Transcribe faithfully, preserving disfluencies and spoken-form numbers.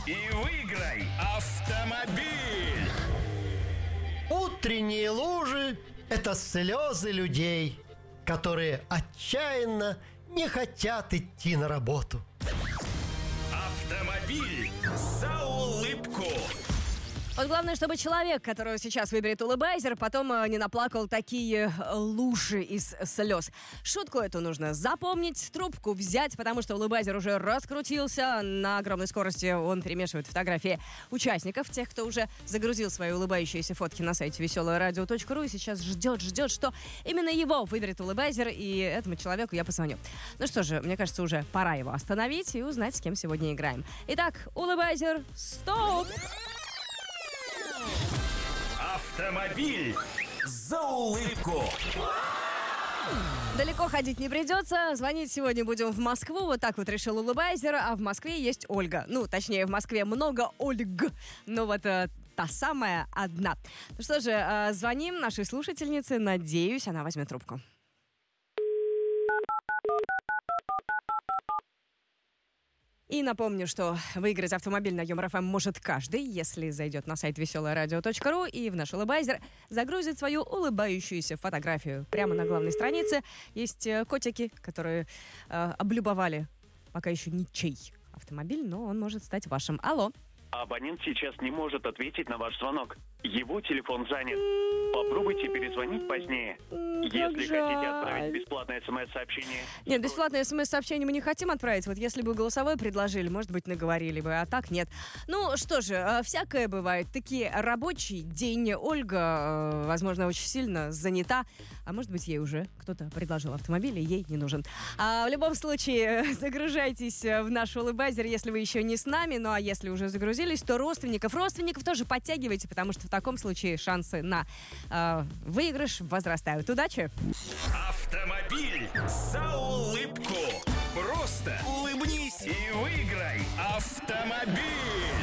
и выиграй автомобиль. Утренние лужи – это слезы людей, которые отчаянно не хотят идти на работу. Автомобиль за улыбку. Вот главное, чтобы человек, которого сейчас выберет улыбайзер, потом э, не наплакал такие э, лужи из слез. Шутку эту нужно запомнить, трубку взять, потому что улыбайзер уже раскрутился. На огромной скорости он перемешивает фотографии участников, тех, кто уже загрузил свои улыбающиеся фотки на сайте веселое радио точка ру и сейчас ждет, ждет, что именно его выберет улыбайзер, и этому человеку я позвоню. Ну что же, мне кажется, уже пора его остановить и узнать, с кем сегодня играем. Итак, улыбайзер, стоп! Автомобиль за улыбку. Далеко ходить не придется. Звонить сегодня будем в Москву. Вот так вот решил улыбайзер. А в Москве есть Ольга. Ну, точнее, в Москве много Ольг. Но вот э, та самая одна. Ну что же, э, звоним нашей слушательнице. Надеюсь, она возьмет трубку. И напомню, что выиграть автомобиль на Юмор-ФМ может каждый, если зайдет на сайт веселое радио точка ру и в наш улыбайзер загрузит свою улыбающуюся фотографию. Прямо на главной странице есть котики, которые э, облюбовали пока еще ничей автомобиль, но он может стать вашим. Алло. Абонент сейчас не может ответить на ваш звонок. Его телефон занят. Попробуйте перезвонить позднее. Если хотите отправить бесплатное смс-сообщение... Нет, бесплатное смс-сообщение мы не хотим отправить. Вот если бы голосовое предложили, может быть, наговорили бы, а так нет. Ну, что же, всякое бывает. Такие рабочий день. Ольга, возможно, очень сильно занята. А может быть, ей уже кто-то предложил автомобиль, и ей не нужен. А в любом случае, загружайтесь в наш улыбайзер, если вы еще не с нами. Ну, а если уже загрузились, то родственников. Родственников тоже подтягивайте, потому что в таком случае шансы на э, выигрыш возрастают. Удачи! Автомобиль за улыбку. Просто улыбнись и выиграй автомобиль.